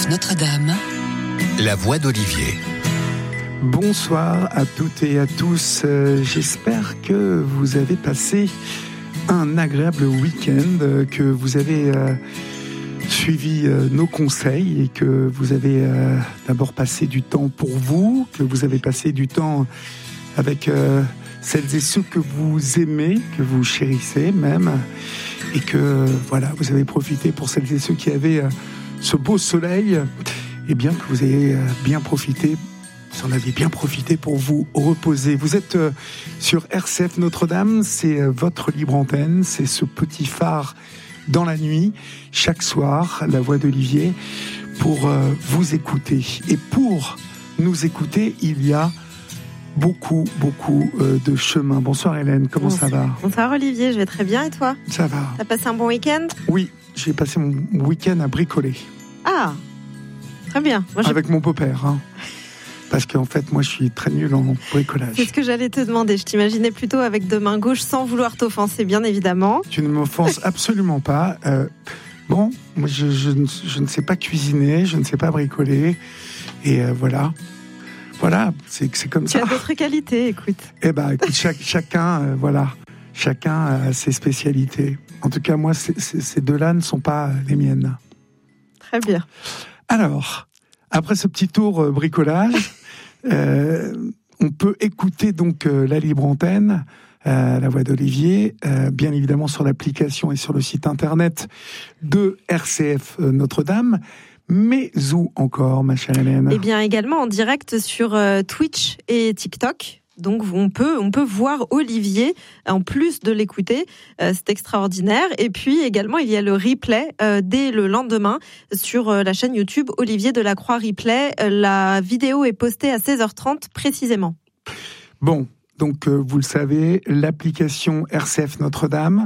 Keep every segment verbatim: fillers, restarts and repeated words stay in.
Notre-Dame, la voix d'Olivier. Bonsoir à toutes et à tous. Euh, j'espère que vous avez passé un agréable week-end, que vous avez euh, suivi euh, nos conseils et que vous avez euh, d'abord passé du temps pour vous, que vous avez passé du temps avec euh, celles et ceux que vous aimez, que vous chérissez même, et que voilà, vous avez profité pour celles et ceux qui avaient euh, ce beau soleil, et bien que vous ayez euh, bien profité. Vous en avez bien profité pour vous reposer. Vous êtes euh, sur R C F Notre-Dame, c'est euh, votre libre antenne, c'est ce petit phare dans la nuit, chaque soir, la voix d'Olivier, pour euh, vous écouter. Et pour nous écouter, il y a beaucoup, beaucoup euh, de chemin. Bonsoir Hélène, comment Bonsoir. ça va? Bonsoir Olivier, je vais très bien et toi? Ça va. T'as passé un bon week-end? Oui, j'ai passé mon week-end à bricoler. Ah, très bien. Moi, Avec mon beau-père, hein. Parce qu'en fait, moi, je suis très nul en bricolage. C'est ce que j'allais te demander. Je t'imaginais plutôt avec deux mains gauches, sans vouloir t'offenser, bien évidemment. Tu ne m'offenses absolument pas. Euh, bon, moi, je, je, je ne sais pas cuisiner, je ne sais pas bricoler. Et euh, voilà. Voilà, c'est, c'est comme Tu ça. as d'autres qualités, écoute. Eh ben, écoute, chaque, chacun, euh, voilà. Chacun a ses spécialités. En tout cas, moi, c'est, c'est, ces deux-là ne sont pas les miennes. Très bien. Alors, après ce petit tour euh, bricolage, euh, on peut écouter donc euh, la libre antenne, euh, la voix d'Olivier, euh, bien évidemment sur l'application et sur le site internet de R C F euh, Notre-Dame. Mais où encore, ma chère Hélène? Eh bien, également en direct sur euh, Twitch et TikTok. Donc, on peut, on peut voir Olivier, en plus de l'écouter. Euh, c'est extraordinaire. Et puis, également, il y a le replay euh, dès le lendemain sur euh, la chaîne YouTube Olivier Delacroix Replay. Euh, la vidéo est postée à seize heures trente précisément. Bon, donc, euh, vous le savez, l'application R C F Notre-Dame,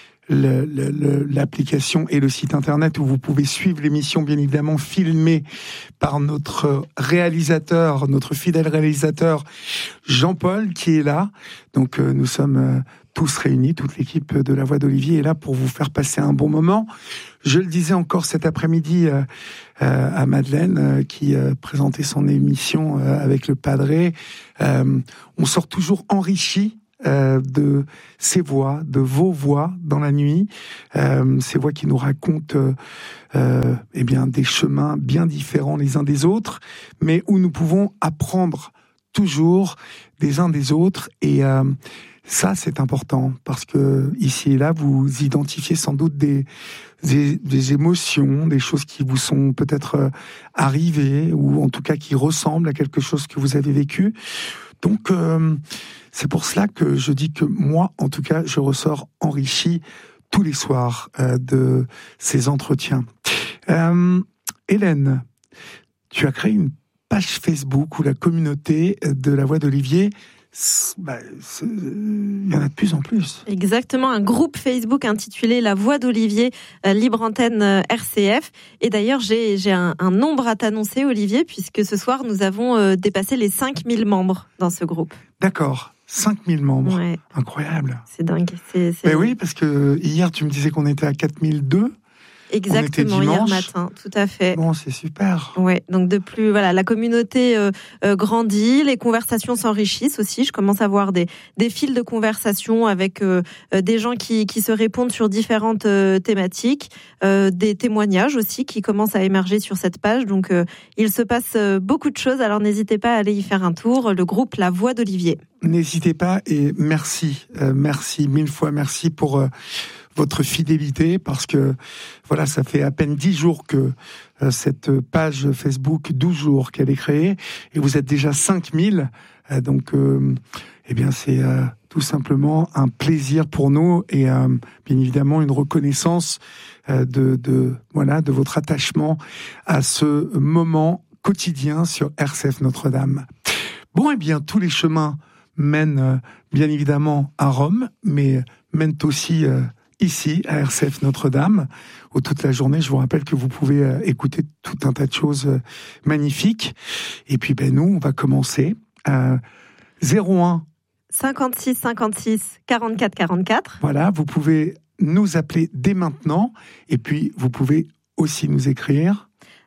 Le, le, le, l'application et le site internet où vous pouvez suivre l'émission, bien évidemment filmée par notre réalisateur, notre fidèle réalisateur Jean-Paul, qui est là. Donc euh, nous sommes euh, tous réunis, toute l'équipe de La Voix d'Olivier est là pour vous faire passer un bon moment. Je le disais encore cet après-midi euh, euh, à Madeleine, euh, qui euh, présentait son émission euh, avec le Padré. Euh, on sort toujours enrichi Euh, de ces voix, de vos voix dans la nuit, euh, ces voix qui nous racontent euh, euh, eh bien des chemins bien différents les uns des autres, mais où nous pouvons apprendre toujours des uns des autres. Et euh, ça, c'est important parce que ici et là, vous identifiez sans doute des des, des émotions, des choses qui vous sont peut-être euh, arrivées ou en tout cas qui ressemblent à quelque chose que vous avez vécu. Donc euh, c'est pour cela que je dis que moi, en tout cas, je ressors enrichi tous les soirs euh, de ces entretiens. Euh, Hélène, tu as créé une page Facebook où la communauté de La Voix d'Olivier, bah, il y en a de plus en plus. Exactement, un groupe Facebook intitulé La Voix d'Olivier, euh, libre antenne euh, R C F. Et d'ailleurs, j'ai, j'ai un, un nombre à t'annoncer, Olivier, puisque ce soir, nous avons euh, dépassé les cinq mille membres dans ce groupe. D'accord. cinq mille membres. Ouais. Incroyable. C'est dingue. C'est, c'est... Mais oui, parce que hier, tu me disais qu'on était à quatre mille deux. Exactement, hier matin, tout à fait. Bon, c'est super. Ouais, donc de plus, voilà, la communauté euh, euh, grandit, les conversations s'enrichissent aussi. Je commence à voir des des fils de conversation avec euh, des gens qui qui se répondent sur différentes euh, thématiques, euh, des témoignages aussi qui commencent à émerger sur cette page. Donc euh, il se passe beaucoup de choses. Alors n'hésitez pas à aller y faire un tour. Le groupe La Voix d'Olivier. N'hésitez pas et merci, euh, merci mille fois merci pour euh, votre fidélité, parce que voilà, ça fait à peine dix jours que euh, cette page Facebook, douze jours qu'elle est créée, et vous êtes déjà cinq mille, euh, donc euh, eh bien c'est euh, tout simplement un plaisir pour nous et euh, bien évidemment une reconnaissance euh, de, de voilà de votre attachement à ce moment quotidien sur R C F Notre-Dame. Bon, eh bien tous les chemins mènent euh, bien évidemment à Rome, mais mènent aussi euh, ici, à R C F Notre-Dame, où toute la journée, je vous rappelle que vous pouvez euh, écouter tout un tas de choses euh, magnifiques. Et puis, ben, nous, on va commencer. Euh, zéro un cinquante-six cinquante-six quarante-quatre quarante-quatre. Voilà, vous pouvez nous appeler dès maintenant. Et puis, vous pouvez aussi nous écrire.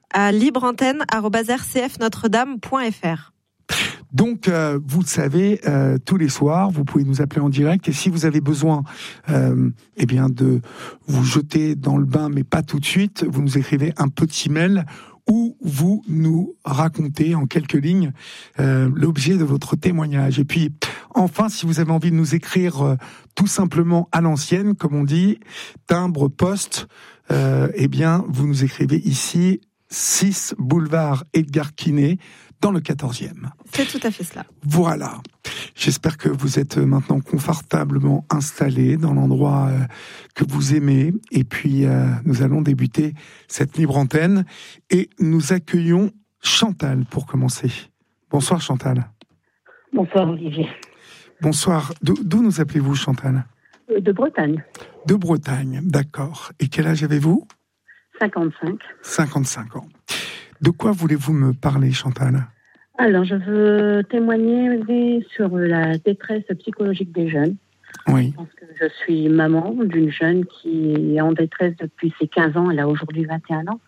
à libreantenne arobase r c f notre dame point f r. Donc, euh, vous le savez, euh, tous les soirs, vous pouvez nous appeler en direct. Et si vous avez besoin, euh, eh bien, de vous jeter dans le bain, mais pas tout de suite, vous nous écrivez un petit mail où vous nous racontez en quelques lignes euh, l'objet de votre témoignage. Et puis, enfin, si vous avez envie de nous écrire euh, tout simplement à l'ancienne, comme on dit, timbre, poste, euh, eh bien, vous nous écrivez ici, six boulevard Edgar Quinet, dans le quatorzième. C'est tout à fait cela. Voilà. J'espère que vous êtes maintenant confortablement installés dans l'endroit euh, que vous aimez. Et puis, euh, nous allons débuter cette libre antenne. Et nous accueillons Chantal pour commencer. Bonsoir Chantal. Bonsoir Olivier. Bonsoir. D'où, d'où nous appelez-vous Chantal ? De Bretagne. De Bretagne, d'accord. Et quel âge avez-vous ? cinquante-cinq. cinquante-cinq ans. De quoi voulez-vous me parler, Chantal ? Alors, je veux témoigner sur la détresse psychologique des jeunes. Oui. Parce que je suis maman d'une jeune qui est en détresse depuis ses quinze ans. Elle a aujourd'hui vingt et un ans.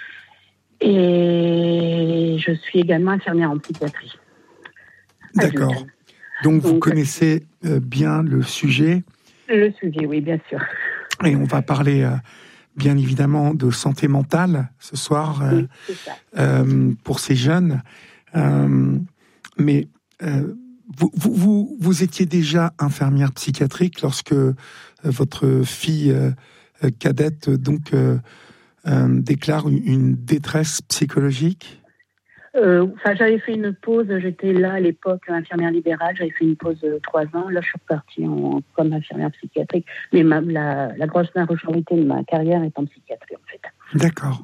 Et je suis également infirmière en psychiatrie. D'accord. Adulte. Donc, Donc, vous connaissez euh, bien le sujet. Le sujet, oui, bien sûr. Et on va parler... Euh, bien évidemment de santé mentale ce soir euh, oui, c'est ça. Euh, pour ces jeunes. Euh, mais euh, vous, vous, vous, vous étiez déjà infirmière psychiatrique lorsque euh, votre fille euh, cadette donc euh, euh, déclare une, une détresse psychologique. Euh, enfin, j'avais fait une pause, j'étais là à l'époque infirmière libérale, j'avais fait une pause de trois ans, là je suis repartie en, comme infirmière psychiatrique, mais ma, la, la grosse majorité de ma carrière est en psychiatrie en fait. D'accord.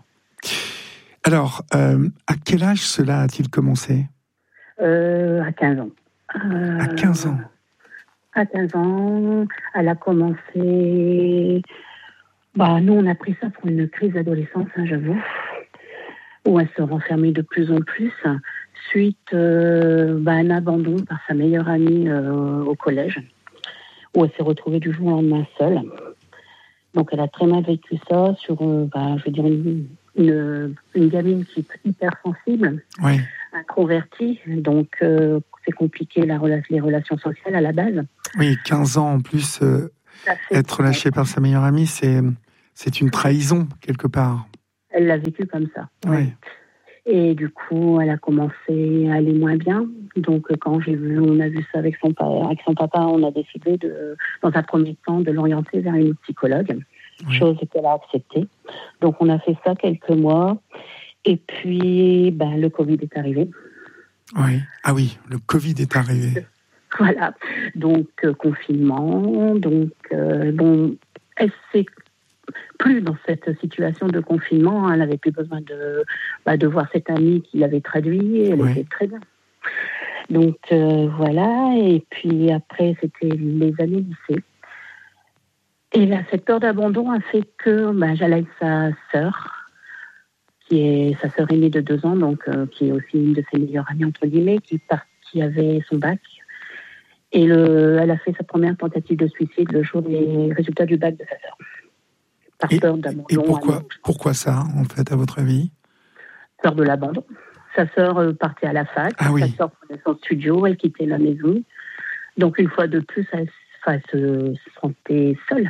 Alors, euh, à quel âge cela a-t-il commencé ? euh, À quinze ans. Euh, à quinze ans À quinze ans, elle a commencé... Bah, nous on a pris ça pour une crise d'adolescence, hein, j'avoue. Où elle se renfermait de plus en plus, suite euh, bah, à un abandon par sa meilleure amie euh, au collège, où elle s'est retrouvée du jour au lendemain seule. Donc elle a très mal vécu ça sur, euh, bah, je veux dire, une, une, une gamine qui est hyper sensible, oui. introvertie, donc euh, c'est compliqué la rela- les relations sociales à la base. Oui, quinze ans en plus, euh, être lâchée par sa meilleure amie, c'est, c'est une trahison quelque part. Elle l'a vécu comme ça. Oui. Et du coup, elle a commencé à aller moins bien. Donc, quand j'ai vu, on a vu ça avec son père, avec son papa, on a décidé de, dans un premier temps, de l'orienter vers une psychologue, oui. Chose qu'elle a acceptée. Donc, on a fait ça quelques mois. Et puis, ben, le Covid est arrivé. Oui. Ah oui, le Covid est arrivé. Voilà. Donc, euh, confinement. Donc, euh, bon, elle s'est plus dans cette situation de confinement. Elle n'avait plus besoin de, bah, de voir cette amie qui l'avait traduit. Elle oui. était très bien. Donc, euh, voilà. Et puis après, c'était les années lycée. Et là, cette peur d'abandon a fait que bah, j'allais avec sa sœur, qui est sa sœur aînée de deux ans, donc euh, qui est aussi une de ses meilleures amies, entre guillemets, qui, part, qui avait son bac. Et le, elle a fait sa première tentative de suicide le jour des résultats du bac de sa sœur. Par et, peur d'abandon. Et pourquoi, pourquoi ça, en fait, à votre avis ? Peur de l'abandon. Sa sœur euh, partait à la fac, ah, oui. sa sœur prenait son studio, elle quittait la maison. Donc, une fois de plus, elle, elle se sentait seule.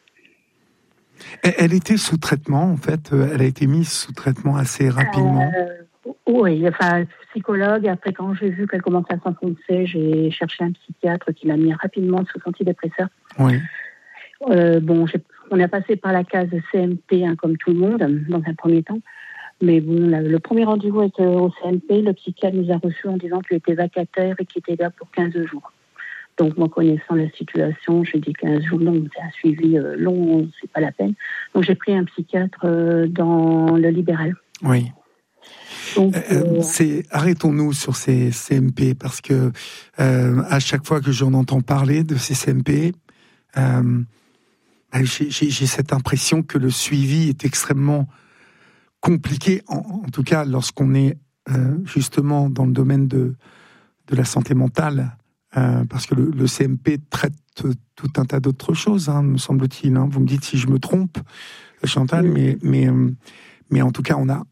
Elle, elle était sous traitement, en fait. Elle a été mise sous traitement assez rapidement. Euh, oui, enfin, psychologue. Après, quand j'ai vu qu'elle commençait à s'enfoncer, j'ai cherché un psychiatre qui l'a mis rapidement sous antidépresseur. Oui. Euh, bon, j'ai On a passé par la case C M P, hein, comme tout le monde, dans un premier temps. Mais bon, la, le premier rendez-vous avec, euh, au C M P, le psychiatre nous a reçus en disant qu'il était vacataire et qu'il était là pour quinze jours. Donc, moi, connaissant la situation, j'ai dit quinze jours, non, c'est un suivi euh, long, c'est pas la peine. Donc, j'ai pris un psychiatre euh, dans le libéral. Oui. Donc, euh, euh... c'est, arrêtons-nous sur ces C M P, parce que euh, à chaque fois que j'en entends parler de ces C M P, euh, J'ai, j'ai, j'ai cette impression que le suivi est extrêmement compliqué, en, en tout cas lorsqu'on est euh, justement dans le domaine de, de la santé mentale, euh, parce que le, le C M P traite tout un tas d'autres choses, hein, me semble-t-il. Hein. Vous me dites si je me trompe, Chantal, oui. mais, mais, euh, mais en tout cas, on a,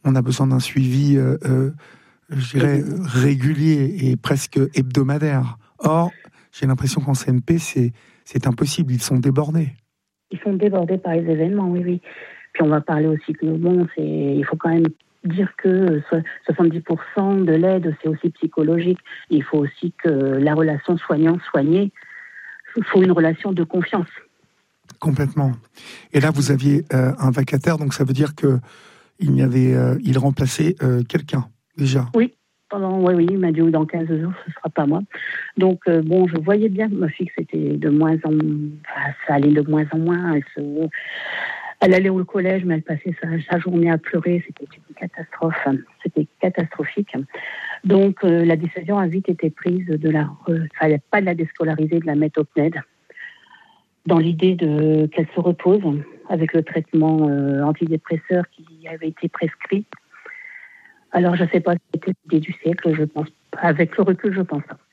on a besoin d'un suivi, euh, euh, je dirais, régulier et presque hebdomadaire. Or, j'ai l'impression qu'en C M P, c'est, c'est impossible, ils sont débordés. Ils sont débordés par les événements, oui, oui. Puis on va parler aussi que, bon, c'est, il faut quand même dire que soixante-dix pour cent de l'aide, c'est aussi psychologique. Il faut aussi que la relation soignant-soigné, il faut une relation de confiance. Complètement. Et là, vous aviez euh, un vacataire, donc ça veut dire que il y avait, euh, il remplaçait euh, quelqu'un déjà. Oui. Pendant, oui, oui, il m'a dit dans quinze jours, ce ne sera pas moi. Donc, euh, bon, je voyais bien que ma fille, c'était de moins en enfin, ça allait de moins en moins. Elle, se, elle allait au collège, mais elle passait sa, sa journée à pleurer. C'était une catastrophe. C'était catastrophique. Donc, euh, la décision a vite été prise de la, enfin, pas de la déscolariser, de la mettre au P N E D, dans l'idée de, qu'elle se repose avec le traitement euh, antidépresseur qui avait été prescrit. Alors, je ne sais pas si c'était l'idée du siècle, je pense pas. Avec le recul, je pense pas.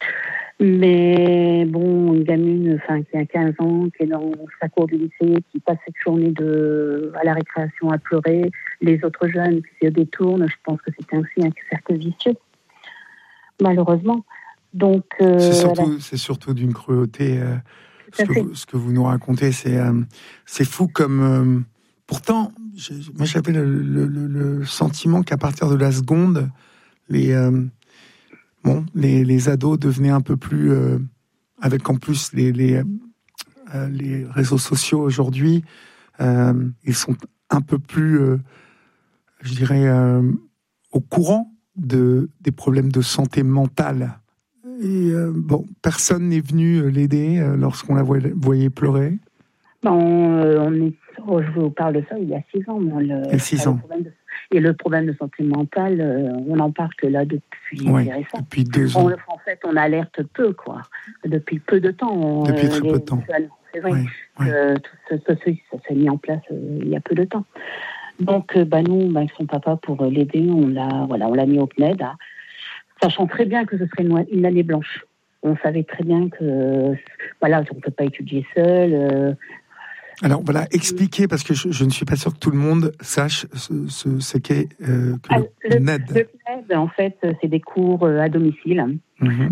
Mais bon, une gamine enfin, qui a quinze ans, qui est dans sa cour du lycée, qui passe cette journée de, à la récréation à pleurer, les autres jeunes qui se détournent, je pense que c'est ainsi un cercle vicieux, malheureusement. Donc, euh, c'est, surtout, voilà. c'est surtout d'une cruauté. Euh, ce, que vous, ce que vous nous racontez, c'est, euh, c'est fou comme... Euh, pourtant, j'ai, moi j'avais le, le, le, le sentiment qu'à partir de la seconde, les, euh, bon, les, les ados devenaient un peu plus... Euh, avec en plus les, les, euh, les réseaux sociaux aujourd'hui, euh, ils sont un peu plus, euh, je dirais, euh, au courant de, des problèmes de santé mentale. Et euh, bon, personne n'est venu l'aider euh, lorsqu'on la voyait, voyait pleurer. Non, euh, on est, oh, je vous parle de ça il y a six ans. Moi, le, il y a six ans. Le de, et le problème de santé mentale, euh, on n'en parle que là depuis ouais, depuis deux ans. On, en fait, on alerte peu, quoi. Depuis peu de temps. Depuis euh, très les, peu de temps. C'est vrai. Ouais, ouais. Euh, tout ça, ça, ça s'est mis en place euh, il y a peu de temps. Donc, euh, bah, nous, bah, avec son papa, pour l'aider, on l'a, voilà, on l'a mis au P N E D, hein, sachant très bien que ce serait une, une année blanche. On savait très bien que, voilà, on ne peut pas étudier seul. Euh, Alors voilà, expliquez, parce que je, je ne suis pas sûr que tout le monde sache ce, ce, ce qu'est euh, que le, le P N E D. Le P N E D, en fait, c'est des cours à domicile, mmh.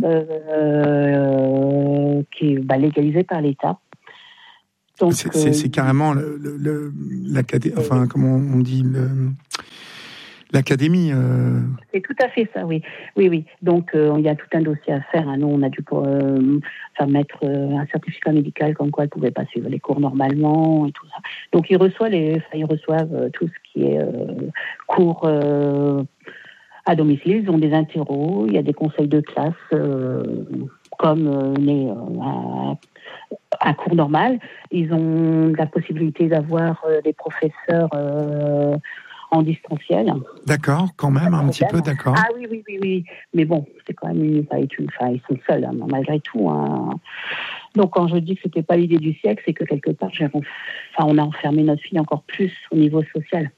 euh, qui est bah, légalisé par l'État. Donc, c'est, c'est, c'est carrément le, le, le, l'académie, enfin, comment on dit, le, l'académie. Euh... C'est tout à fait ça, oui. Oui, oui. Donc, euh, il y a tout un dossier à faire. Hein. Nous, on a dû euh, faire mettre euh, un certificat médical comme quoi elle ne pouvait pas suivre les cours normalement et tout ça. Donc, ils reçoivent, les, enfin, ils reçoivent euh, tout ce qui est euh, cours euh, à domicile. Ils ont des interros, il y a des conseils de classe, euh, comme euh, les, euh, un, un cours normal. Ils ont la possibilité d'avoir euh, des professeurs... Euh, en distanciel. D'accord, quand même, un petit peu, d'accord. Ah oui, oui, oui, oui. Mais bon, c'est quand même une, une, enfin, ils sont seuls, hein, malgré tout. Hein. Donc, quand je dis que c'était pas l'idée du siècle, c'est que quelque part, j'ai, enfin, on a enfermé notre fille encore plus au niveau social.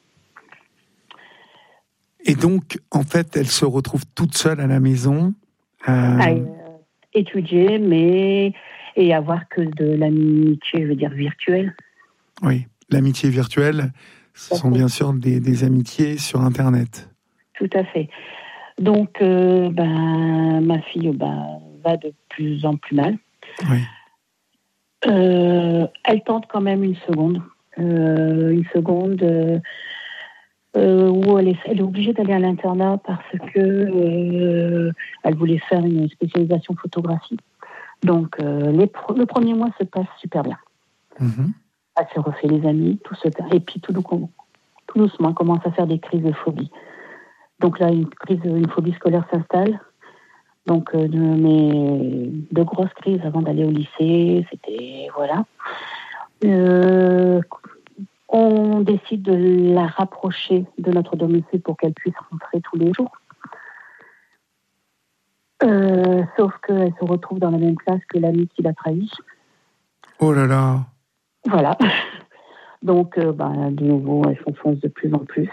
Et donc, en fait, elle se retrouve toute seule à la maison. Euh... À euh, étudier, mais et avoir que de l'amitié, je veux dire, virtuelle. Oui, l'amitié virtuelle. Ce sont bien sûr des, des amitiés sur Internet. Tout à fait. Donc, euh, ben, ma fille ben, va de plus en plus mal. Oui. Euh, elle tente quand même une seconde. Euh, une seconde euh, euh, où elle est, elle est obligée d'aller à l'internat parce que euh, elle voulait faire une spécialisation photographie. Donc, euh, les pro- le premier mois se passe super bien. Mm-hmm. Elle se refait les amis, tout se et puis tout, tout doucement, elle commence à faire des crises de phobie. Donc là, une crise, une phobie scolaire s'installe. Donc, euh, de, mais de grosses crises avant d'aller au lycée, c'était voilà. Euh, on décide de la rapprocher de notre domicile pour qu'elle puisse rentrer tous les jours. Euh, sauf qu'elle se retrouve dans la même classe que l'ami qui l'a trahi. Oh là là. Voilà. Donc, euh, bah, de nouveau, elle s'enfonce de plus en plus.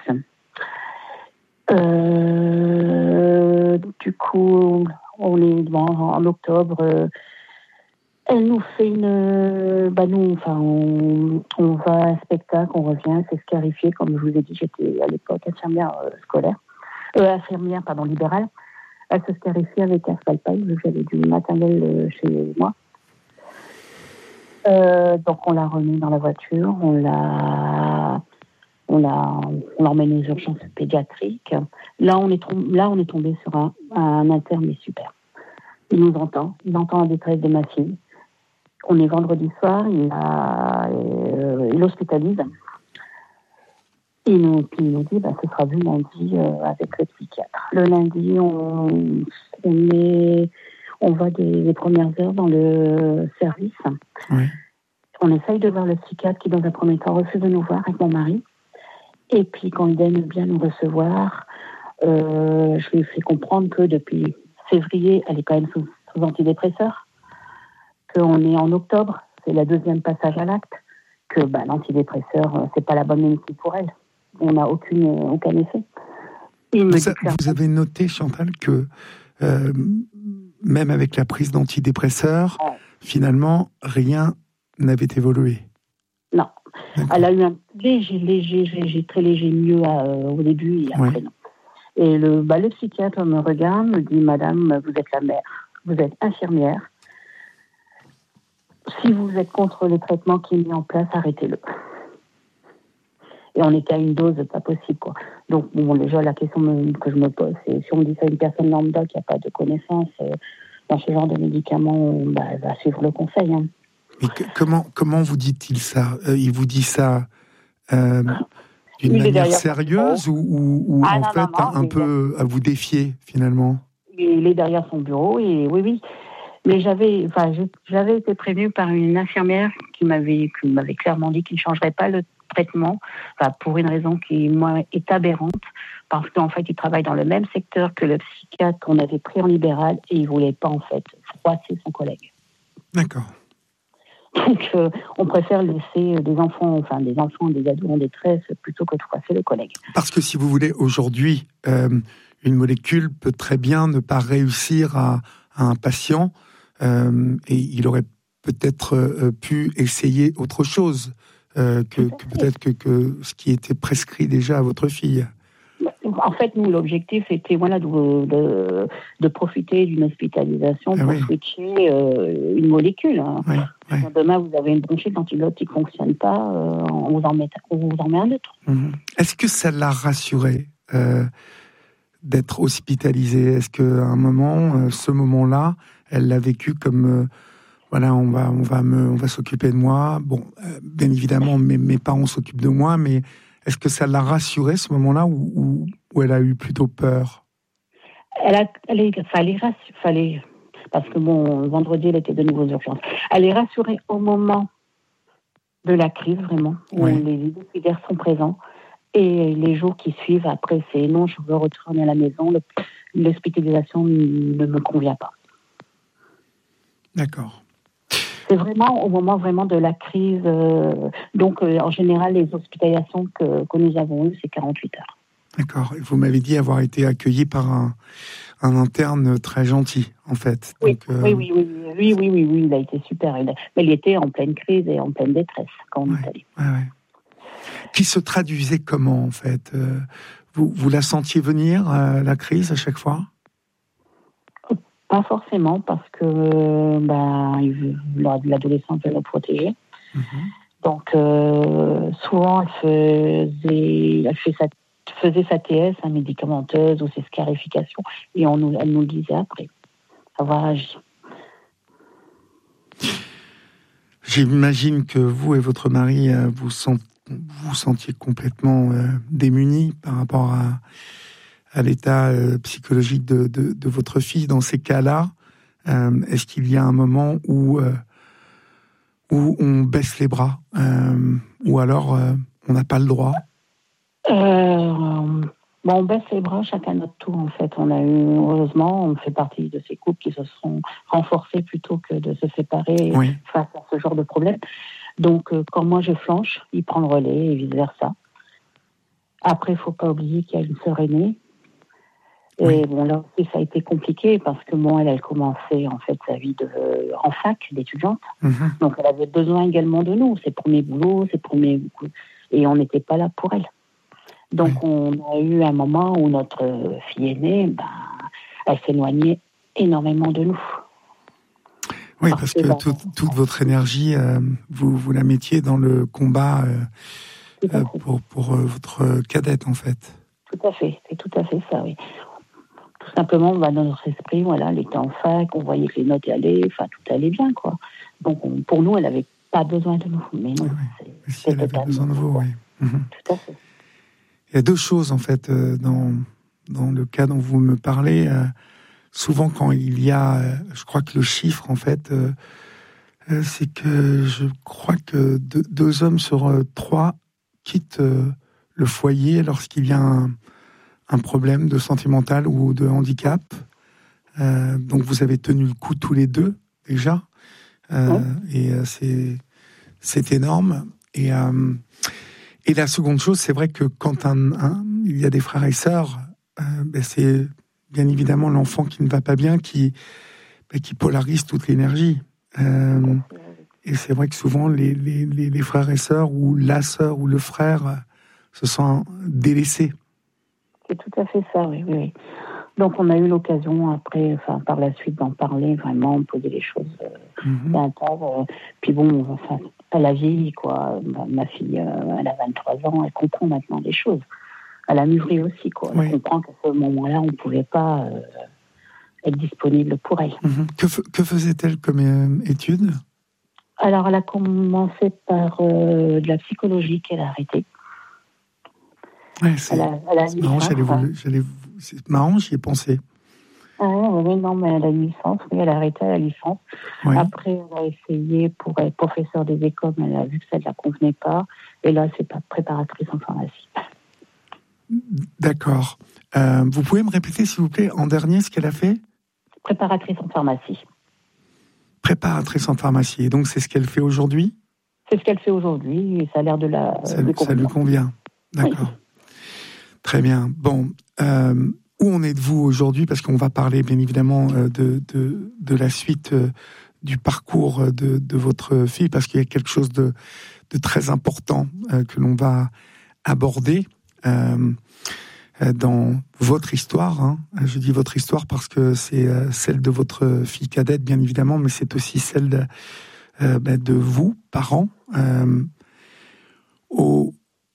Euh, du coup, on est bon, en octobre. Euh, Elle nous fait une... Bah nous, enfin, on, on va à un spectacle, on revient, c'est scarifié. Comme je vous ai dit, j'étais à l'époque infirmière euh, scolaire. Euh, infirmière, pardon, libérale. Elle se scarifie avec un scalpel, vu que j'avais du matériel euh, chez moi. Euh, donc on l'a remis dans la voiture, on l'a... On l'a, on l'emmène aux urgences pédiatriques. Là, on est, tom- là, on est tombé sur un, un interne, mais super. Il nous entend, il entend la détresse de ma fille. On est vendredi soir, il, a, euh, il l'hospitalise. Il nous, puis il nous dit, bah, ce sera vu lundi euh, avec le psychiatre. Le lundi, on, on, est, on va des, des premières heures dans le service. Oui. On essaye de voir le psychiatre qui, dans un premier temps, refuse de nous voir avec mon mari. Et puis, quand il aime bien nous recevoir, euh, je lui fais comprendre que depuis février, elle est quand même sous, sous antidépresseur, qu'on est en octobre, c'est le deuxième passage à l'acte, que bah, l'antidépresseur, c'est pas la bonne médecine pour elle. On n'a aucune, aucun effet. Il me vous, dit a, vous avez noté, Chantal, que euh, même avec la prise d'antidépresseurs, ouais. finalement, rien n'avait évolué. Non. D'accord. Elle a eu un léger, léger, léger, très léger mieux euh, au début et après ouais. non. Et le, bah, le psychiatre me regarde, me dit, Madame, vous êtes la mère, vous êtes infirmière. Si vous êtes contre le traitement qui est mis en place, arrêtez-le. Et on était à une dose pas possible, quoi. Donc, bon, déjà, la question me, que je me pose, c'est si on dit ça à une personne lambda qui n'a pas de connaissances euh, dans ce genre de médicaments, bah, elle va suivre le conseil, hein. Mais que, comment, comment vous dit-il ça euh, Il vous dit ça euh, d'une il manière sérieuse ou, ou, ou ah, en non, fait non, non, un peu à vous défier, finalement? Il est derrière son bureau, et oui, oui. Mais j'avais, enfin, j'avais été prévenue par une infirmière qui m'avait, qui m'avait clairement dit qu'il ne changerait pas le traitement, enfin, pour une raison qui, moi, est aberrante, parce qu'en fait, il travaille dans le même secteur que le psychiatre qu'on avait pris en libéral, et il ne voulait pas, en fait, froisser son collègue. D'accord. Donc, euh, on préfère laisser des enfants, enfin, des enfants, des ados en détresse, plutôt que de froisser le collègue. Parce que si vous voulez, aujourd'hui, euh, une molécule peut très bien ne pas réussir à, à un patient, euh, et il aurait peut-être euh, pu essayer autre chose euh, que, que peut-être que, que ce qui était prescrit déjà à votre fille. En fait, nous, l'objectif était voilà, de, de, de profiter d'une hospitalisation ah pour oui. switcher euh, une molécule. Hein. Oui, oui. Demain, vous avez une bronchite d'antibiotique qui ne fonctionne pas, euh, on, vous en met, on vous en met un autre. Mmh. Est-ce que ça l'a rassurée euh, d'être hospitalisée? Est-ce qu'à un moment, euh, ce moment-là, elle l'a vécu comme... Euh, voilà, on va, on va, me, on va s'occuper de moi. Bon, euh, bien évidemment, mes, mes parents s'occupent de moi, mais... Est-ce que ça l'a rassurée, ce moment-là, ou, ou, ou elle a eu plutôt peur? Elle a, elle est, fallait, fallait, parce que bon, vendredi, elle était de nouveau aux urgences. Elle est rassurée au moment de la crise, vraiment, où oui. les décidaires sont présents, et les jours qui suivent, après, c'est non, je veux retourner à la maison, le, l'hospitalisation ne me convient pas. D'accord. C'est vraiment au moment vraiment de la crise. Euh, donc, euh, en général, les hospitalisations que, que nous avons eues, c'est quarante-huit heures. D'accord. Et vous m'avez dit avoir été accueilli par un, un interne très gentil, en fait. Oui, donc, euh... oui, oui, oui, oui, oui, oui, oui, il a été super. Il a... Mais il était en pleine crise et en pleine détresse quand on ouais, est allé. Ouais, ouais. Qui se traduisait comment, en fait? euh, vous, vous la sentiez venir, euh, la crise, à chaque fois? Pas forcément, parce que ben, l'adolescent veut nous protéger. Mm-hmm. Donc, euh, souvent, elle faisait, elle fait sa, faisait sa T S, hein, médicamenteuse, ou ses scarifications, et on nous, elle nous le disait après, avoir agi. J'imagine que vous et votre mari, euh, vous, sent, vous sentiez complètement euh, démunis par rapport à... à l'état euh, psychologique de, de, de votre fille. Dans ces cas-là, euh, est-ce qu'il y a un moment où, euh, où on baisse les bras euh, ou alors euh, on n'a pas le droit? euh, bon, On baisse les bras chacun notre tour, en fait. On a eu, heureusement, on fait partie de ces couples qui se sont renforcés plutôt que de se séparer oui. face à ce genre de problème. Donc, euh, quand moi je flanche, il prend le relais et vice-versa. Après, il ne faut pas oublier qu'il y a une sœur aînée. Et oui. bon, là aussi, ça a été compliqué parce que moi, elle, elle commençait en fait sa vie de, en fac d'étudiante. Mm-hmm. Donc, elle avait besoin également de nous, ses premiers boulots, ses premiers... Et on n'était pas là pour elle. Donc, oui. on a eu un moment où notre fille aînée, ben, elle s'éloignait énormément de nous. Oui, parce, parce que, que bah, tout, toute votre énergie, euh, vous, vous la mettiez dans le combat euh, euh, pour, pour euh, votre cadette, en fait. Tout à fait, c'est tout à fait ça, oui. Tout simplement, bah, dans notre esprit, voilà, elle était en fac, on voyait que les notes allaient, enfin, tout allait bien, quoi. Donc, on, pour nous, elle n'avait pas besoin de nous. Mais non, oui. Mais si elle avait besoin de vous, oui. Mm-hmm. Tout à fait. Il y a deux choses, en fait, euh, dans, dans le cas dont vous me parlez. Euh, souvent, quand il y a, euh, je crois que le chiffre, en fait, euh, euh, c'est que je crois que deux, deux hommes sur euh, trois quittent euh, le foyer lorsqu'il y a un, un problème de sentimental ou de handicap. Euh, donc, vous avez tenu le coup tous les deux, déjà. Euh, oui. Et euh, c'est, c'est énorme. Et... Euh, Et la seconde chose, c'est vrai que quand un, un, il y a des frères et sœurs, euh, ben c'est bien évidemment l'enfant qui ne va pas bien qui, ben qui polarise toute l'énergie. Euh, et c'est vrai que souvent, les, les, les frères et sœurs, ou la sœur ou le frère, se sentent délaissés. C'est tout à fait ça, oui, oui. Donc on a eu l'occasion après, enfin par la suite d'en parler vraiment, poser les choses euh, mm-hmm. d'un tas. Euh, puis bon, enfin, elle a vieilli quoi. Ma, ma fille, euh, elle a vingt-trois ans, elle comprend maintenant des choses. Elle a mûri aussi quoi. Elle oui. comprend qu'à ce moment-là, on ne pouvait pas euh, être disponible pour elle. Mm-hmm. Que, f- que faisait-elle comme euh, étude ? Alors elle a commencé par euh, de la psychologie qu'elle a arrêtée. Ouais, c'est, elle a, elle a c'est marrant, j'allais vous, j'allais, c'est marrant, j'y ai pensé. Ah oui, non, mais elle a une licence, oui, elle a arrêté la licence. Oui. Après, elle a essayé pour être professeure des écoles, mais elle a vu que ça ne la convenait pas. Et là, c'est pas préparatrice en pharmacie. D'accord. Euh, vous pouvez me répéter, s'il vous plaît, en dernier, ce qu'elle a fait ? Préparatrice en pharmacie. Préparatrice en pharmacie. Et donc, c'est ce qu'elle fait aujourd'hui ? C'est ce qu'elle fait aujourd'hui, et ça a l'air de la... Ça, lui, ça lui convient. D'accord. Oui. Très bien. Bon, euh, où en êtes-vous aujourd'hui ? Parce qu'on va parler bien évidemment euh, de, de, de la suite euh, du parcours de, de votre fille, parce qu'il y a quelque chose de, de très important euh, que l'on va aborder euh, dans votre histoire. Hein. Je dis votre histoire parce que c'est euh, celle de votre fille cadette, bien évidemment, mais c'est aussi celle de, euh, ben de vous, parents. Euh, au,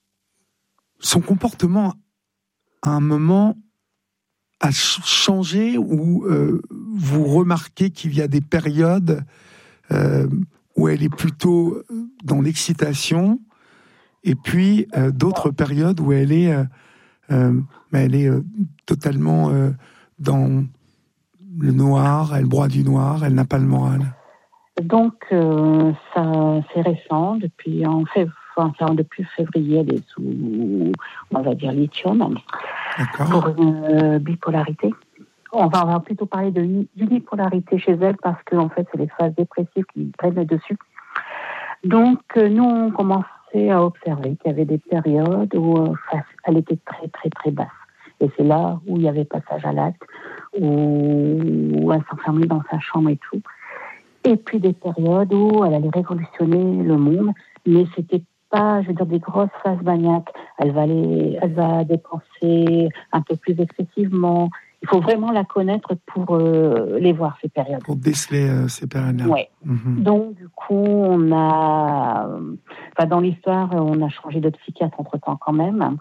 son comportement à un moment a changé où euh, vous remarquez qu'il y a des périodes euh, où elle est plutôt dans l'excitation et puis euh, d'autres périodes où elle est, euh, euh, elle est euh, totalement euh, dans le noir, elle broie du noir, elle n'a pas le moral. Donc, euh, ça, c'est récent, depuis en février. Enfin, depuis février, elle est sous, on va dire, lithium. D'accord. Pour une euh, bipolarité. On va, on va plutôt parler de unipolarité chez elle parce que, en fait, c'est les phases dépressives qui prennent le dessus. Donc, euh, nous, on commençait à observer qu'il y avait des périodes où euh, elle était très, très, très basse. Et c'est là où il y avait passage à l'acte, où, où elle s'enfermait dans sa chambre et tout. Et puis des périodes où elle allait révolutionner le monde, mais c'était pas, je veux dire, des grosses phases maniaques. Elle va aller, elle va dépenser un peu plus excessivement. Il faut vraiment la connaître pour euh, les voir, ces périodes. Pour déceler euh, ces périodes-là. Oui. Mm-hmm. Donc, du coup, on a... Enfin, dans l'histoire, on a changé de psychiatre entre-temps quand même.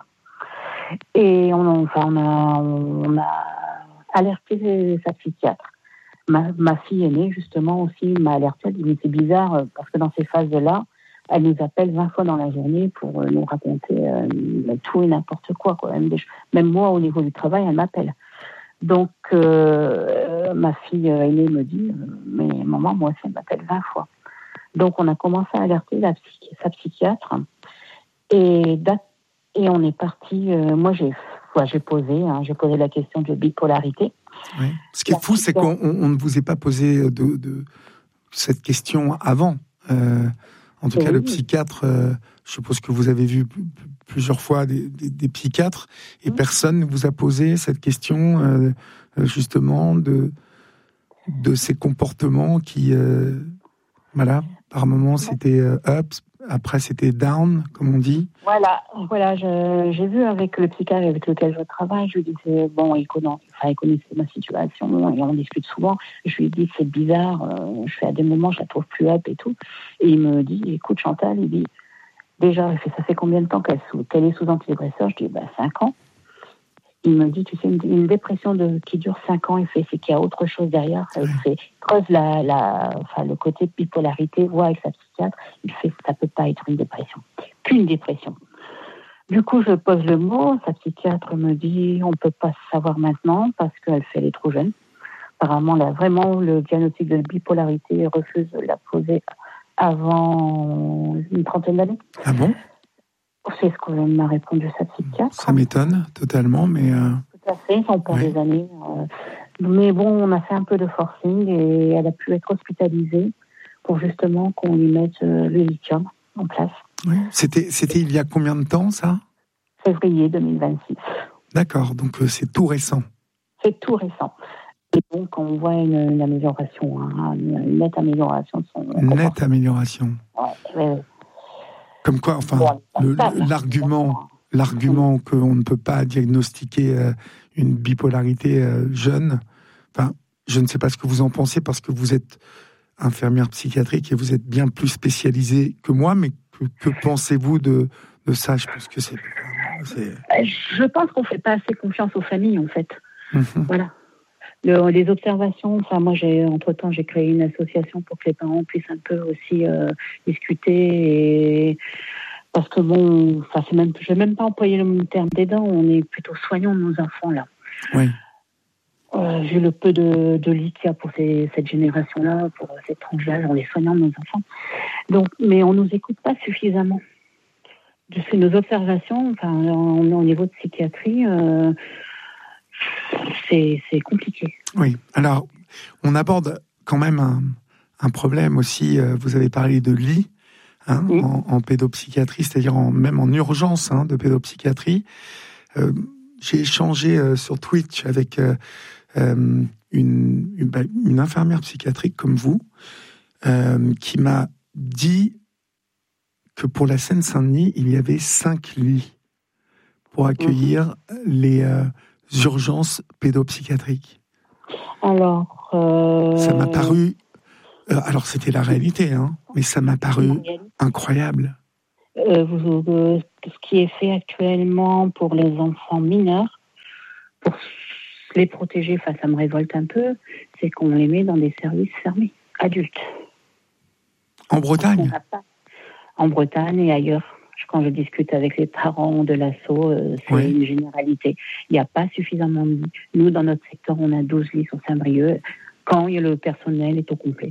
Et on, enfin, on, a, on a alerté sa psychiatre. Ma, ma fille aînée, justement, aussi, m'a alerté. Elle dit, mais c'est bizarre, parce que dans ces phases-là, elle nous appelle vingt fois dans la journée pour euh, nous raconter euh, tout et n'importe quoi. quoi. Même, des, même moi, au niveau du travail, elle m'appelle. Donc, euh, ma fille aînée me dit, mais maman, moi aussi, elle m'appelle vingt fois. Donc, on a commencé à alerter la psychi- sa psychiatre. Et, et on est parti, euh, moi, j'ai, ouais, j'ai posé, hein, j'ai posé la question de bipolarité. Oui. Ce qui est la fou, c'est qu'on on ne vous ait pas posé de, de cette question avant. Euh, En tout oui. cas, le psychiatre, euh, je suppose que vous avez vu p- p- plusieurs fois des, des, des psychiatres, et mmh. personne ne vous a posé cette question, euh, justement, de, de ces comportements qui, euh, voilà, par moments c'était euh, up, après c'était down, comme on dit. Voilà, voilà, je, j'ai vu avec le psychiatre avec lequel je travaille, je lui disais, bon, il, connaît, enfin, il connaissait ma situation et on discute souvent. Je lui ai dit, c'est bizarre, euh, je fais à des moments, je la trouve plus up et tout. Et il me dit, écoute Chantal, il dit, déjà, il fait, ça fait combien de temps qu'elle, sous, qu'elle est sous antidépresseur? Je dis, ben, cinq ans. Il me dit, tu sais, une, une dépression de, qui dure cinq ans, il fait, c'est qu'il y a autre chose derrière. Il fait, creuse la, la, enfin, le côté bipolarité, voit avec sa psychiatre. Il fait, ça peut pas être une dépression. Qu'une dépression. Du coup, je pose le mot. Sa psychiatre me dit, on peut pas savoir maintenant parce qu'elle fait, elle est trop jeune. Apparemment, là, vraiment, le diagnostic de bipolarité refuse de la poser avant une trentaine d'années. Ah bon? C'est ce que m'a répondu sa psychiatre. Ça m'étonne totalement, mais... Euh... Tout à fait, ils pour oui. des années. Euh... Mais bon, on a fait un peu de forcing et elle a pu être hospitalisée pour justement qu'on lui mette euh, le lithium en place. Oui. C'était, c'était il y a combien de temps, ça? Février deux mille vingt-six. D'accord, donc euh, c'est tout récent. C'est tout récent. Et donc, on voit une, une amélioration, hein, une nette amélioration de son comportement. Nette amélioration. Ouais, ouais. Comme quoi, enfin, bon, le, l'argument, l'argument qu'on ne peut pas diagnostiquer euh, une bipolarité euh, jeune, enfin, je ne sais pas ce que vous en pensez parce que vous êtes infirmière psychiatrique et vous êtes bien plus spécialisée que moi, mais que, que pensez-vous de, de ça? Je pense que c'est, c'est... Je pense qu'on ne fait pas assez confiance aux familles, en fait. Mm-hmm. Voilà. Le, les observations, enfin moi j'ai entre-temps j'ai créé une association pour que les parents puissent un peu aussi euh, discuter et parce que bon, enfin c'est même, je vais même pas employer le terme d'aidant, on est plutôt soignants de nos enfants là. Oui. Euh, vu le peu de, de lits qu'il y a pour ces, cette génération-là, pour cette tranche-là, on est soignants de nos enfants. Donc, mais on nous écoute pas suffisamment. Je fais nos observations, enfin au niveau de psychiatrie. Euh, C'est, c'est compliqué. Oui, alors on aborde quand même un, un problème aussi, euh, vous avez parlé de lit hein, oui. en, en pédopsychiatrie, c'est-à-dire en, même en urgence hein, de pédopsychiatrie. Euh, j'ai échangé euh, sur Twitch avec euh, euh, une, une, une infirmière psychiatrique comme vous, euh, qui m'a dit que pour la Seine-Saint-Denis, il y avait cinq lits pour accueillir mmh. les... Euh, urgences pédopsychiatriques. Alors, euh... ça m'a paru. Euh, alors c'était la réalité, hein, mais ça m'a paru incroyable. Euh, vous, euh, ce qui est fait actuellement pour les enfants mineurs, pour les protéger, enfin ça me révolte un peu, c'est qu'on les met dans des services fermés, adultes. En Bretagne ? Pas... En Bretagne et ailleurs. Quand je discute avec les parents de l'assaut, euh, c'est oui. une généralité. Il n'y a pas suffisamment de lits. Nous, dans notre secteur, on a douze lits sur Saint-Brieuc, quand le personnel est au complet.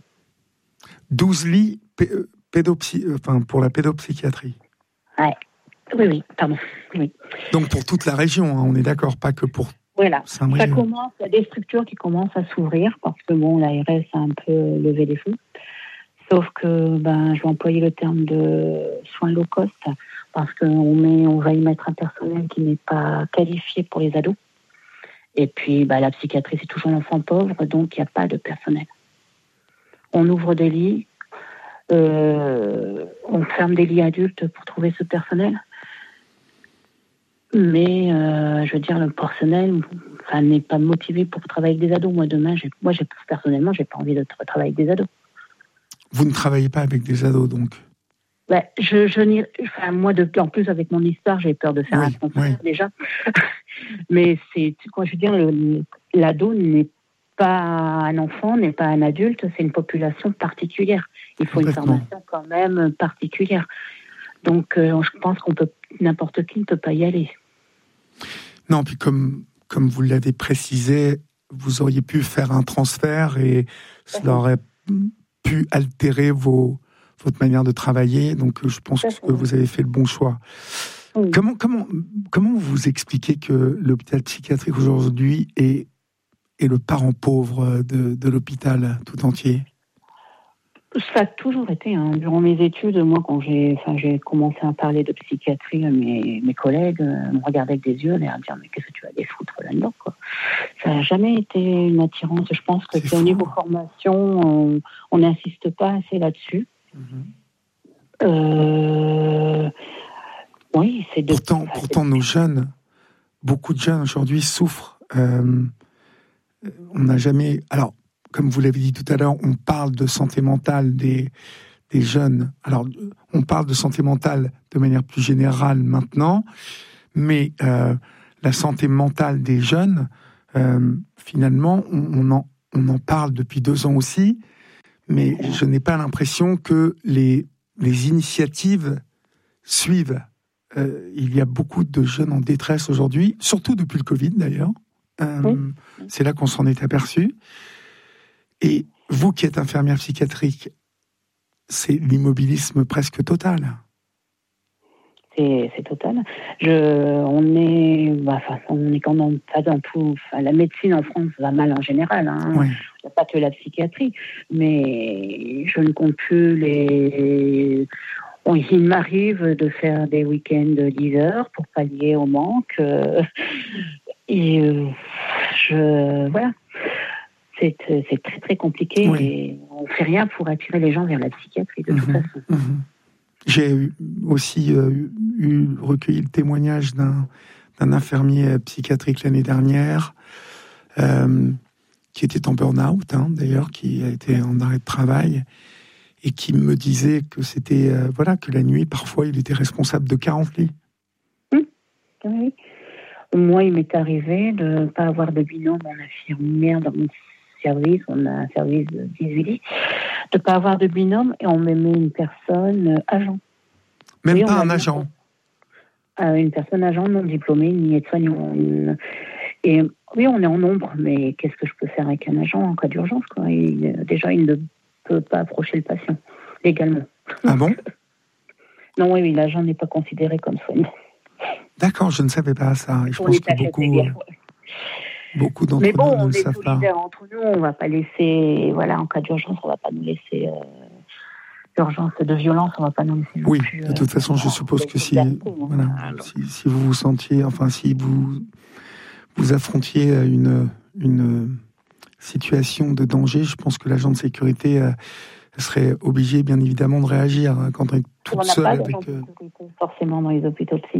douze lits p- pédopsy... enfin, pour la pédopsychiatrie. Ouais. Oui, oui, pardon. Oui. Donc pour toute la région, hein, on est d'accord, pas que pour voilà. Saint-Brieuc. Ça commence, il y a des structures qui commencent à s'ouvrir, parce que bon, l'A R S a un peu levé les fonds. Sauf que, ben, je vais employer le terme de soins low cost parce qu'on met, on va y mettre un personnel qui n'est pas qualifié pour les ados. Et puis, ben, la psychiatrie, c'est toujours l'enfant pauvre, donc il n'y a pas de personnel. On ouvre des lits, euh, on ferme des lits adultes pour trouver ce personnel. Mais, euh, je veux dire, le personnel, enfin, n'est pas motivé pour travailler avec des ados. Moi, demain, j'ai, moi, j'ai, personnellement, j'ai pas envie de travailler avec des ados. Vous ne travaillez pas avec des ados, donc? Ben, je, je n'y, enfin, moi, de, en plus, avec mon histoire, j'ai peur de faire oui, un transfert, oui. déjà. Mais c'est, quoi, je veux dire, le, l'ado n'est pas un enfant, n'est pas un adulte, c'est une population particulière. Il faut une formation quand même particulière. Donc, euh, je pense qu'on peut, n'importe qui ne peut pas y aller. Non, puis comme, comme vous l'avez précisé, vous auriez pu faire un transfert et cela aurait pu altérer vos, votre manière de travailler. Donc, je pense que vous avez fait le bon choix. Oui. Comment, comment, comment vous expliquez que l'hôpital psychiatrique aujourd'hui est, est le parent pauvre de, de l'hôpital tout entier ? Ça a toujours été. Hein. Durant mes études, moi, quand j'ai, enfin, j'ai commencé à parler de psychiatrie, mes, mes collègues euh, me regardaient avec des yeux, et à me dire mais qu'est-ce que tu vas aller foutre là-dedans, quoi. Ça n'a jamais été une attirance. Je pense que c'est, c'est au niveau formation, on n'insiste pas assez là-dessus. Mm-hmm. Euh, oui, c'est de. Pourtant, enfin, pourtant c'est... nos jeunes, beaucoup de jeunes aujourd'hui souffrent. Euh, on n'a jamais. Alors. Comme vous l'avez dit tout à l'heure, on parle de santé mentale des, des jeunes. Alors, on parle de santé mentale de manière plus générale maintenant, mais euh, la santé mentale des jeunes, euh, finalement, on, on, en, on en parle depuis deux ans aussi, mais je n'ai pas l'impression que les, les initiatives suivent. Euh, il y a beaucoup de jeunes en détresse aujourd'hui, surtout depuis le Covid d'ailleurs. Euh, oui. C'est là qu'on s'en est aperçu. Et vous qui êtes infirmière psychiatrique, c'est l'immobilisme presque total. C'est, c'est total. Je, on est, bah, enfin, on est quand même pas dans tout. Enfin, la médecine en France va mal en général. Hein. Oui. Il n'y a pas que la psychiatrie, mais je ne compte plus les. Bon, il m'arrive de faire des week-ends de dix heures pour pallier au manque. Euh, et euh, je, voilà. C'est, c'est très très compliqué oui. Et on ne fait rien pour attirer les gens vers la psychiatrie de mmh, toute façon. Mmh. J'ai eu aussi euh, eu recueilli le témoignage d'un, d'un infirmier psychiatrique l'année dernière euh, qui était en burn-out hein, d'ailleurs, qui a été en arrêt de travail et qui me disait que c'était euh, voilà que la nuit parfois il était responsable de quarante lits. Mmh. Oui. Moi il m'est arrivé de ne pas avoir de binôme en infirmière dans mon service, on a un service de dix-huit lits, de ne pas avoir de binôme et on me met une personne euh, agent. Même oui, pas un agent euh, Une personne agent non diplômée, ni aide-soignant. Et oui, on est en nombre, mais qu'est-ce que je peux faire avec un agent en cas d'urgence quoi. Il, Déjà, il ne peut pas approcher le patient, légalement. Ah bon? Non, oui, oui, l'agent n'est pas considéré comme soignant. D'accord, je ne savais pas ça. Et je pense que beaucoup... Bien, ouais. Beaucoup d'entre Mais bon, nous ne on le est savent pas. solidaires entre nous, on ne va pas laisser, voilà, en cas d'urgence, on ne va pas nous laisser, euh, d'urgence, de violence, on ne va pas nous laisser. Oui, plus, de toute euh, façon, je suppose que si, voilà, si, si vous vous sentiez, enfin, si vous, vous affrontiez une, une situation de danger, je pense que l'agent de sécurité euh, serait obligé, bien évidemment, de réagir hein, quand on est toute seule avec. On n'a pas d'agent de sécurité, forcément, dans les hôpitaux psy.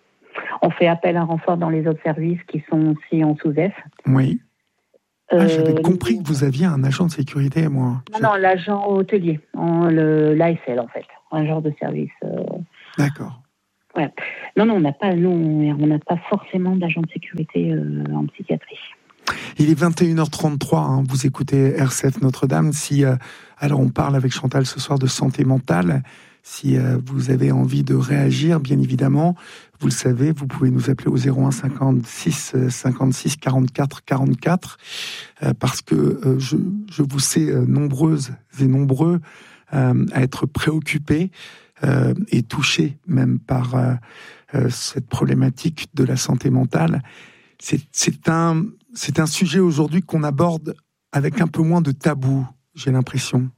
On fait appel à renfort dans les autres services qui sont aussi en sous-F. Oui. Euh, ah, j'avais compris nous... que vous aviez un agent de sécurité, moi. Non, non, l'agent hôtelier, en, le, l'A S L, en fait. Un genre de service. Euh... D'accord. Ouais. Non, non, on n'a pas, nous, on n'a pas forcément d'agent de sécurité euh, en psychiatrie. Il est vingt et une heures trente-trois, hein, vous écoutez R C F Notre-Dame. Si, euh, alors, on parle avec Chantal ce soir de santé mentale. Si euh, vous avez envie de réagir, bien évidemment, vous le savez, vous pouvez nous appeler au zéro un cinquante-six cinquante-six quarante-quatre quarante-quatre euh, parce que euh, je, je vous sais euh, nombreuses et nombreux euh, à être préoccupés euh, et touchés même par euh, euh, cette problématique de la santé mentale. C'est, c'est, un, c'est un sujet aujourd'hui qu'on aborde avec un peu moins de tabou, j'ai l'impression.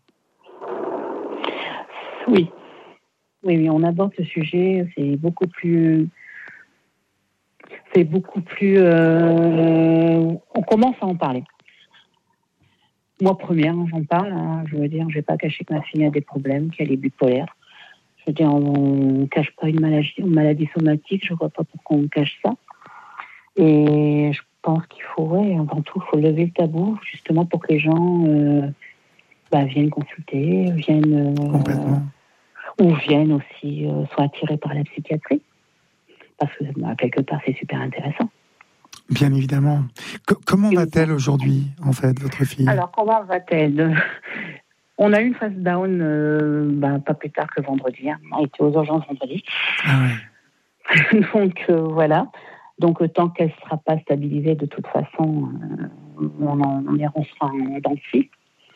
Oui. Oui, oui, on aborde ce sujet, c'est beaucoup plus... C'est beaucoup plus... Euh, on commence à en parler. Moi, première, j'en parle. Hein, je veux dire, je ne vais pas cacher que ma fille a des problèmes, qu'elle est bipolaire. Je veux dire, on ne cache pas une maladie, une maladie somatique, je ne vois pas pourquoi on cache ça. Et je pense qu'il faut, ouais, avant tout, il faut lever le tabou, justement, pour que les gens euh, bah, viennent consulter, viennent... Euh, Complètement. ou viennent aussi, euh, soient attirés par la psychiatrie. Parce que, bah, quelque part, c'est super intéressant. Bien évidemment. C- comment va-t-elle aujourd'hui, en fait, votre fille ? Alors, comment va-t-elle ? On a eu une phase down, euh, bah, pas plus tard que vendredi. Hein. On a été aux urgences vendredi. Ah ouais. Donc, euh, voilà. Donc, euh, tant qu'elle ne sera pas stabilisée, de toute façon, euh, on, en, on, on sera dans le fil.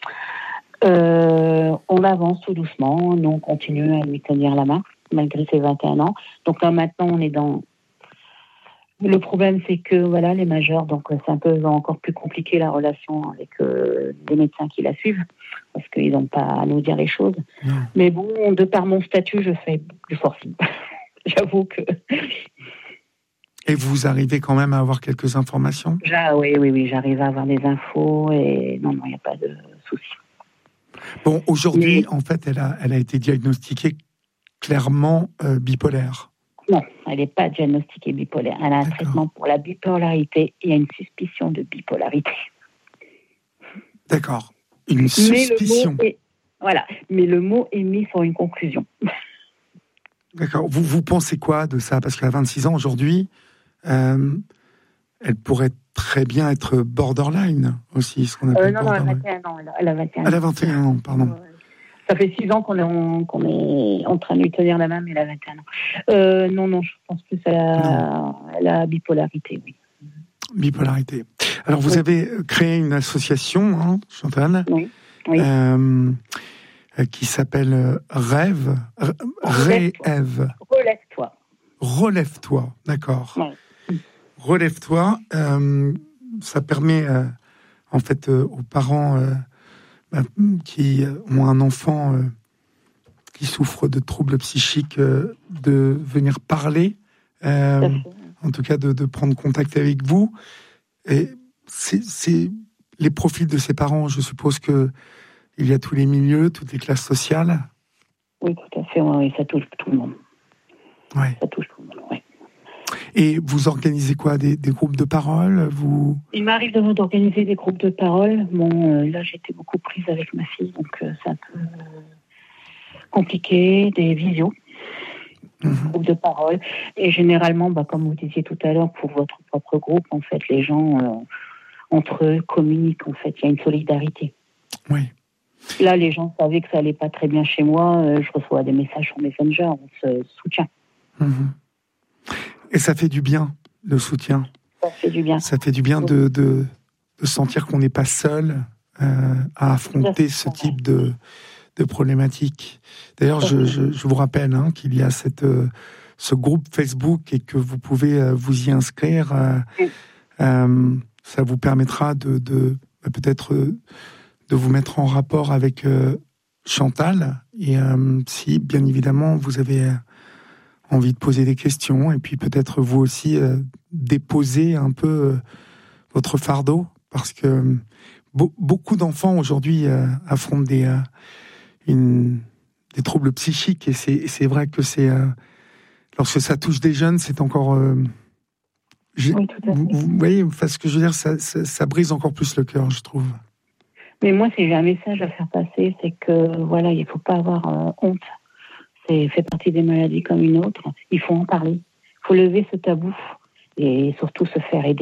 Euh, on avance tout doucement, nous on continue à lui tenir la main, malgré ses vingt et un ans. Donc là maintenant on est dans Le problème, c'est que voilà, les majeurs, donc c'est un peu encore plus compliqué la relation avec euh, les médecins qui la suivent, parce qu'ils n'ont pas à nous dire les choses. Non. Mais bon, de par mon statut, je fais du forcing. J'avoue que. Et vous arrivez quand même à avoir quelques informations ? Ja, oui, oui, oui, j'arrive à avoir des infos et non, non, il n'y a pas de souci. Bon, aujourd'hui, Mais... en fait, elle a, elle a été diagnostiquée clairement euh, bipolaire. Non, elle n'est pas diagnostiquée bipolaire. Elle a un D'accord. traitement pour la bipolarité. Il y a une suspicion de bipolarité. D'accord. Une suspicion. Mais le mot est, voilà. Mais le mot est mis sur une conclusion. D'accord. Vous, vous pensez quoi de ça ? Parce qu'à vingt-six ans aujourd'hui, euh, elle pourrait très bien être borderline aussi, ce qu'on appelle euh, non, non, elle a borderline. vingt et un ans. Elle a, elle a vingt et un ans. Elle a vingt et un ans, pardon. Euh, Ça fait six ans qu'on est, qu'on est en train de lui tenir la main, mais elle a vingt et un ans. Euh, non, non, je pense plus à la, à la bipolarité, oui. Bipolarité. Alors, vous oui. avez créé une association, hein, Chantal, oui. Oui. Euh, qui s'appelle Rêve. Rêve. Relève-toi. Relève-toi, d'accord. Oui. Relève-toi. Euh, ça permet, euh, en fait, euh, aux parents euh, bah, qui ont un enfant euh, qui souffre de troubles psychiques euh, de venir parler, euh, en tout cas de, de prendre contact avec vous. Et c'est, c'est les profils de ces parents, je suppose que il y a tous les milieux, toutes les classes sociales. Oui, tout à fait, oui, ça touche tout le monde. Ouais. Ça touche tout le monde, oui. Et vous organisez quoi, des, des groupes de parole vous... Il m'arrive de, d'organiser des groupes de parole. Bon, euh, là, j'étais beaucoup prise avec ma fille, donc euh, c'est un peu euh, compliqué, des visios, des mm-hmm. groupes de parole. Et généralement, bah, comme vous disiez tout à l'heure, pour votre propre groupe, en fait, les gens, euh, entre eux, communiquent, en fait. Il y a une solidarité. Oui. Là, les gens savaient que ça allait pas très bien chez moi. Euh, je reçois des messages sur Messenger, on se soutient. Mm-hmm. Et ça fait du bien, le soutien. Ça fait du bien. Ça fait du bien de, de, de sentir qu'on n'est pas seul euh, à affronter ce type de, de problématiques. D'ailleurs, je, je, je vous rappelle hein, qu'il y a cette, euh, ce groupe Facebook et que vous pouvez euh, vous y inscrire. Euh, oui. euh, ça vous permettra de, de peut-être euh, de vous mettre en rapport avec euh, Chantal. Et euh, si, bien évidemment, vous avez... Euh, envie de poser des questions et puis peut-être vous aussi euh, déposer un peu euh, votre fardeau parce que euh, be- beaucoup d'enfants aujourd'hui euh, affrontent des, euh, une, des troubles psychiques et c'est, et c'est vrai que c'est euh, lorsque ça touche des jeunes c'est encore euh, oui, tout à fait. vous, vous voyez enfin, ce que je veux dire ça, ça, ça brise encore plus le cœur je trouve. Mais moi si j'ai un message à faire passer c'est que voilà il faut pas avoir euh, honte. C'est fait partie des maladies comme une autre. Il faut en parler. Il faut lever ce tabou et surtout se faire aider.